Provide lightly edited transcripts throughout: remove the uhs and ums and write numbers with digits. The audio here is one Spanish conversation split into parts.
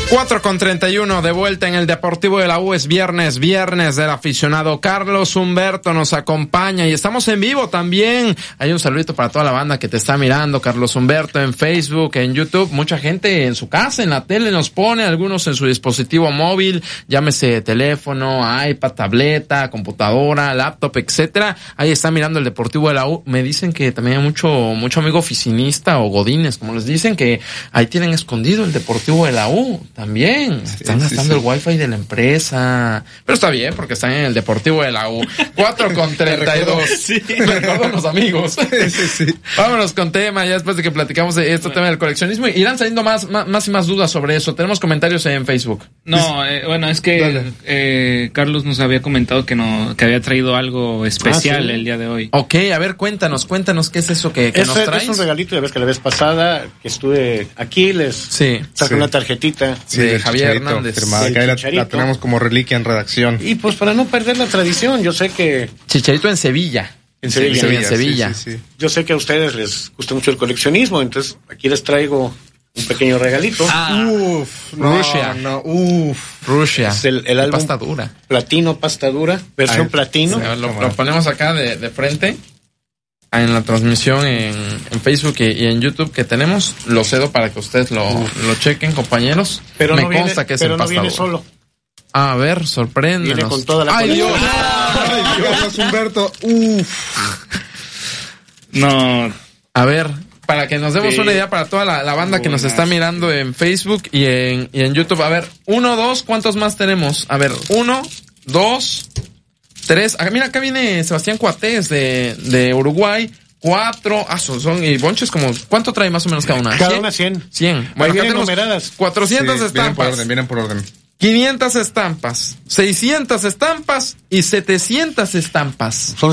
4:31 de vuelta en el Deportivo de la U. Es viernes del aficionado. Carlos Humberto nos acompaña y estamos en vivo también. Hay un saludito para toda la banda que te está mirando, Carlos Humberto, en Facebook, en YouTube. Mucha gente en su casa, en la tele nos pone, algunos en su dispositivo móvil, llámese teléfono, iPad, tableta, computadora, laptop, etcétera. Ahí está mirando el Deportivo de la U. Me dicen que también hay mucho amigo oficinista o godines, como les dicen, que ahí tienen escondido el Deportivo de la U. También están gastando el wifi de la empresa, pero está bien porque están en el Deportivo de la U. 4:32. Sí, recuerdo los amigos. Sí. Vámonos con tema, ya después de que platicamos de este tema del coleccionismo, irán saliendo más y más dudas sobre eso. Tenemos comentarios en Facebook. No, bueno, es que Carlos nos había comentado que había traído algo especial el día de hoy. Ok, a ver, cuéntanos qué es eso que nos traes. Es un regalito, ya ves que la vez pasada que estuve aquí les traje una tarjetita. Sí, de Javier Hernández. Firmada, que ahí la tenemos como reliquia en redacción. Y pues para no perder la tradición, yo sé que... Chicharito en Sevilla. En Sevilla. Sí. Yo sé que a ustedes les gusta mucho el coleccionismo, entonces aquí les traigo un pequeño regalito. Rusia. Es el álbum pasta dura. Platino, pasta dura, versión platino. Lo ponemos acá de frente. En la transmisión en Facebook y en YouTube que tenemos, lo cedo para que ustedes lo chequen, compañeros. Pero me consta que es el no viene pastador. solo. A ver, sorpréndenos. Viene con toda la ¡Ay, Dios! Carlos Humberto. No. A ver, para que nos demos una idea para toda la banda que nos está mirando en Facebook y en YouTube. A ver, 1, 2, ¿cuántos más tenemos? A ver, 1, 2, 3. Mira, acá viene Sebastián Cuatés de Uruguay. 4. Son y bonches como... ¿Cuánto trae más o menos cada una? Cada una 100. 100. Bueno, acá tenemos numeradas. 400 estampas. Vienen por orden. 500 estampas, 600 estampas y 700 estampas. Son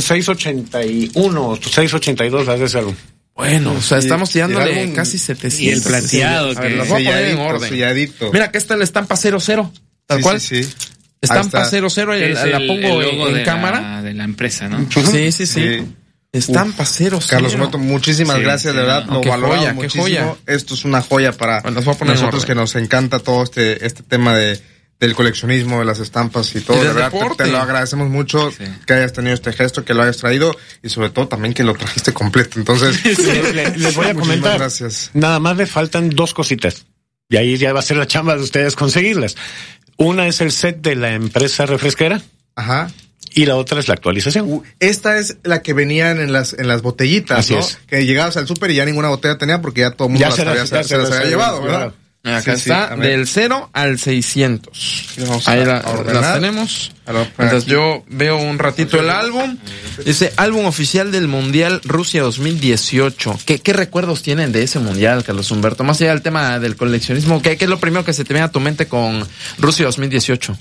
681, 682 las de ese álbum. Bueno, o sea, estamos tirándole casi 700. Y el plateado. A ver, los voy a poner en orden. Selladito. Mira, acá está la estampa 00, tal cual. Sí. Estampa 00, la pongo en cámara. De la empresa, ¿no? Sí. Estampa 00. Carlos Humberto, muchísimas gracias, de verdad, lo valoramos muchísimo. Joya. Esto es una joya para nosotros que nos encanta todo este tema del coleccionismo, de las estampas y todo. Y de verdad, deporte. te lo agradecemos mucho que hayas tenido este gesto, que lo hayas traído y sobre todo también que lo trajiste completo. Entonces, les voy a comentar. Gracias. Nada más me faltan 2 cositas. Y ahí ya va a ser la chamba de ustedes conseguirlas. Una es el set de la empresa refresquera. Ajá. Y la otra es la actualización. Esta es la que venían en las botellitas, así ¿no? es. Que llegabas al súper y ya ninguna botella tenía porque ya todo el mundo se las había llevado, ¿verdad? Acá está, del 0 al 600. Ahí las tenemos. Entonces yo veo un ratito el álbum. Dice, álbum oficial del Mundial Rusia 2018. ¿Qué recuerdos tienen de ese Mundial, Carlos Humberto? Más allá del tema del coleccionismo, ¿qué es lo primero que se te viene a tu mente con Rusia 2018?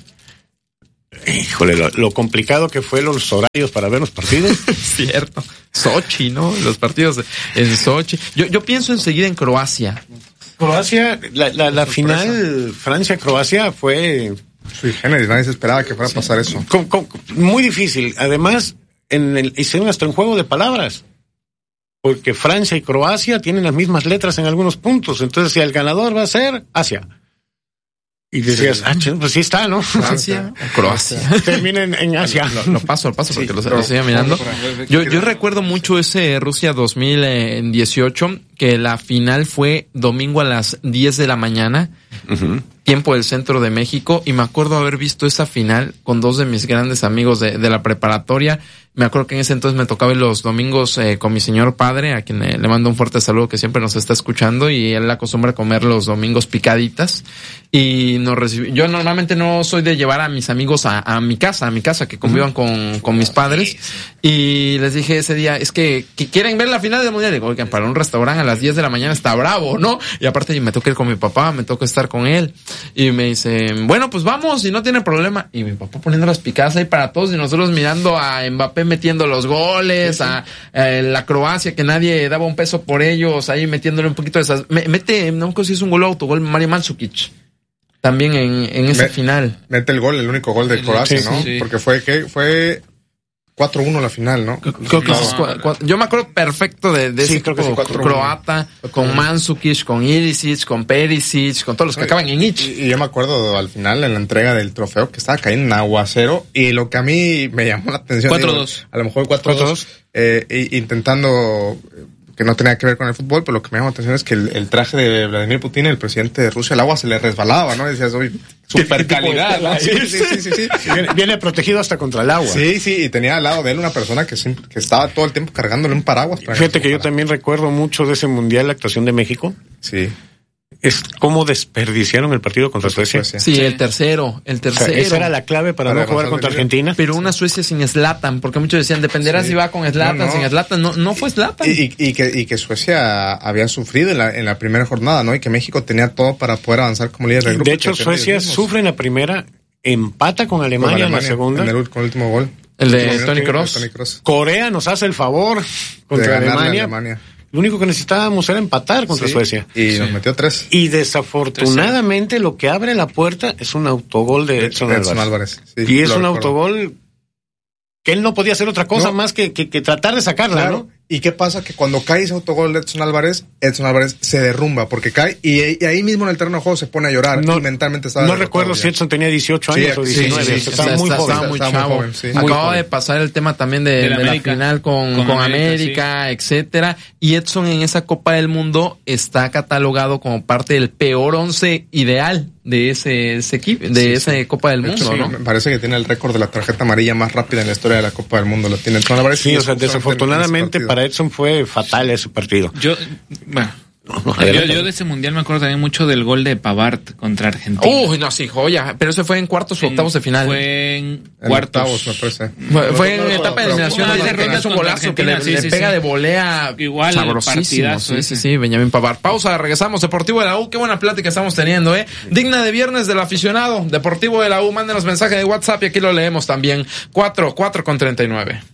Híjole, lo complicado que fue los horarios para ver los partidos. Cierto. Sochi, ¿no? Los partidos en Sochi. Yo pienso enseguida en Croacia. Croacia, la final Francia-Croacia fue... Sí, nadie se esperaba que fuera a pasar eso. Muy difícil. Además, hicieron hasta un juego de palabras. Porque Francia y Croacia tienen las mismas letras en algunos puntos. Entonces, si el ganador va a ser Asia. Y decías, pues sí está, ¿no? Francia o Croacia. Termina en Asia. Lo paso al paso porque lo sigo mirando. Yo recuerdo mucho ese Rusia 2018, que la final fue domingo a las 10 de la mañana, tiempo del centro de México, y me acuerdo haber visto esa final con 2 de mis grandes amigos de la preparatoria. Me acuerdo que en ese entonces me tocaba ir los domingos con mi señor padre, a quien le mando un fuerte saludo, que siempre nos está escuchando, y él acostumbra a comer los domingos picaditas, y nos recibió. Yo normalmente no soy de llevar a mis amigos a mi casa, que convivan con mis padres, y les dije ese día, es que quieren ver la final del Mundial. Digo, oigan, para un restaurante a las 10 de la mañana está bravo, ¿no? Y aparte me toca ir con mi papá, me toca estar con él, y me dice, bueno, pues vamos, y no tiene problema. Y mi papá poniendo las picadas ahí para todos, y nosotros mirando a Mbappé metiendo los goles, a la Croacia, que nadie daba un peso por ellos, ahí metiéndole un poquito de esas. No sé si es un gol o autogol, Mario Mandzukic. También en ese final. Mete el único gol de Croacia, ¿no? Sí. Porque fue 4-1 la final, ¿no? Creo que yo me acuerdo perfecto de ese equipo croata, con Mandžukić, con Ilicic, con Perisic, con todos los que acaban en Ich. Y yo me acuerdo al final, en la entrega del trofeo, que estaba cayendo en aguacero, y lo que a mí me llamó la atención... 4-2. A lo mejor 4-2, intentando... que no tenía que ver con el fútbol, pero lo que me llamó la atención es que el traje de Vladimir Putin, el presidente de Rusia, el agua se le resbalaba, ¿no? Y decías, uy, super calidad, ¿no? Sí. Viene protegido hasta contra el agua. Sí, y tenía al lado de él una persona que estaba todo el tiempo cargándole un paraguas. Fíjate que yo también recuerdo mucho de ese mundial, la actuación de México. Sí. Es cómo desperdiciaron el partido contra Suecia. Sí, el tercero. O sea, esa era la clave para no jugar contra Argentina. Pero una Suecia sin Zlatan, porque muchos decían, dependerá si va con Zlatan, sin Zlatan. No fue Zlatan. Y que Suecia había sufrido en la primera jornada, ¿no? Y que México tenía todo para poder avanzar como líder del grupo. De hecho, Suecia sufre en la primera, empata con Alemania en la segunda. Con el último gol. El de Toni Kroos. Corea nos hace el favor contra Alemania. Lo único que necesitábamos era empatar contra Suecia. Y nos metió 3. Y desafortunadamente lo que abre la puerta es un autogol de Edson Álvarez. Sí, y es un autogol que él no podía hacer otra cosa más que tratar de sacarla, claro. ¿No? ¿Y qué pasa? Que cuando cae ese autogol de Edson Álvarez se derrumba porque cae y ahí mismo en el terreno de juego se pone a llorar y mentalmente estaba... No recuerdo si Edson tenía 18 años o 19. Estaba muy chavo. Acababa de pasar el tema también de la final con América, etcétera. Y Edson en esa Copa del Mundo está catalogado como parte del peor 11 ideal de ese equipo, esa Copa del Mundo, ¿no? Me parece que tiene el récord de la tarjeta amarilla más rápida en la historia de la Copa del Mundo. Lo tiene Edson Álvarez. Sí, o sea, desafortunadamente para Edson fue fatal ese partido. Yo de ese mundial me acuerdo también mucho del gol de Pavard contra Argentina. Uy, no, sí, joya. Pero ese fue en cuartos o octavos de final. Fue en cuartos. Me parece. Fue en etapa de eliminación. Es un golazo que le pega de volea. Igual, sabrosísimo. Sí, Benjamín Pavard. Pausa, regresamos. Deportivo de la U. Qué buena plática estamos teniendo, Digna de viernes del aficionado. Deportivo de la U. Mándenos mensaje de WhatsApp y aquí lo leemos también. 4:39.